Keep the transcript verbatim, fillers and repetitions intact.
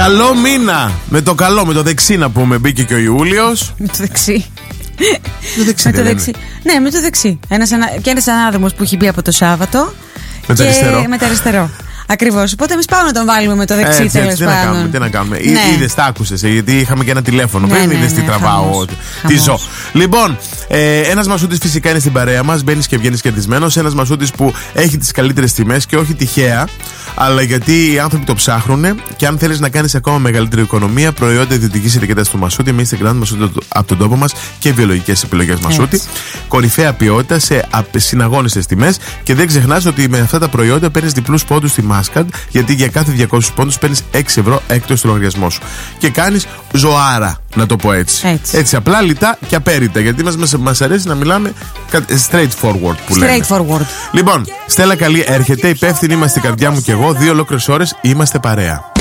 Καλό μήνα. Με το καλό, με το δεξί να πούμε. Μπήκε και ο Ιούλιος. Με το δεξί. Το δεξί, με το δεξί. Ναι, με το δεξί. Ένας ανα... Και ένας ανάδρομος που έχει μπει από το Σάββατο. Με το αριστερό. Με το αριστερό. Ακριβώς. Οπότε εμείς πάμε να τον βάλουμε με το δεξί, τέλος πάντων. Τι να κάνουμε, τι να κάνουμε. Ναι. Είδες, τα άκουσες, γιατί είχαμε και ένα τηλέφωνο. Ναι, Πριν ναι, είδες ναι, τι τραβάω, χαμός. τι ζω. Λοιπόν, ε, ένας μασούτης φυσικά είναι στην παρέα μας. Μπαίνεις και βγαίνεις κερδισμένος. Ένας μασούτης που έχει τις καλύτερες τιμές και όχι τυχαία, αλλά γιατί οι άνθρωποι το ψάχνουν. Και αν θέλεις να κάνεις ακόμα μεγαλύτερη οικονομία, προϊόντα ιδιωτικής ετικέτας του μασούτη, με Instagram μασούτη από τον τόπο μας και βιολογικές επιλογές μασούτη. Κορυφαία ποιότητα σε συναγώνιστες τιμές. Και δεν ξεχνάς ότι με αυτά τα προϊόντα παίρνεις διπλούς πόντους στη Maskad, γιατί για κάθε διακόσιους πόντους παίρνεις έξι ευρώ έκπτωση στο λογαριασμό σου. Και κάνεις ζωάρα, να το πω έτσι. Έτσι, έτσι απλά, λιτά και απέριτα. Γιατί μας, μας, μας αρέσει να μιλάμε straight forward που λέμε. Straight forward. Λοιπόν, Στέλλα Καλή έρχεται. Υπεύθυνοι είμαστε η καρδιά μου και εγώ. Δύο ολόκληρες ώρες είμαστε παρέα.